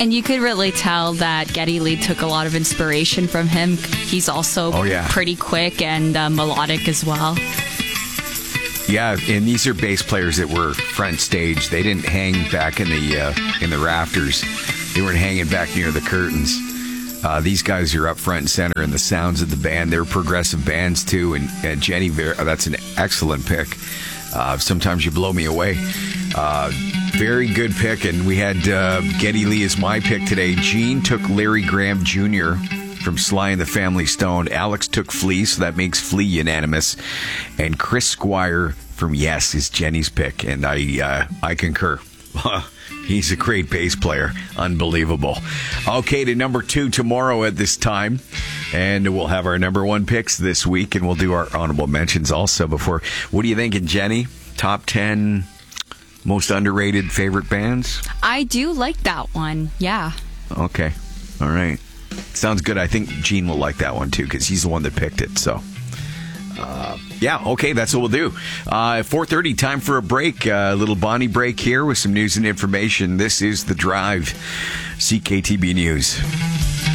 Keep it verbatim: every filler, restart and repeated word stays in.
And you could really tell that Geddy Lee took a lot of inspiration from him. He's also oh, yeah. pretty quick and uh, melodic as well. Yeah, and these are bass players that were front stage. They didn't hang back in the uh, in the rafters. They weren't hanging back near the curtains. Uh, these guys are up front and center in the sounds of the band. They're progressive bands, too. And, and Jenny, that's an excellent pick. Uh, sometimes you blow me away. Uh, very good pick. And we had uh, Geddy Lee as my pick today. Gene took Larry Graham Junior from Sly and the Family Stone. Alex took Flea, so that makes Flea unanimous. And Chris Squire from Yes is Jenny's pick. And I, uh, I concur. He's a great bass player. Unbelievable. Okay, to number two tomorrow at this time. And we'll have our number one picks this week, and we'll do our honorable mentions also before. What are you thinking, Jenny? Top ten most underrated favorite bands? I do like that one, yeah. Okay, all right. Sounds good. I think Gene will like that one, too, because he's the one that picked it, so... Uh, yeah, okay, that's what we'll do. Uh, four thirty, time for a break. A uh, little Bonnie break here with some news and information. This is The Drive, C K T B News.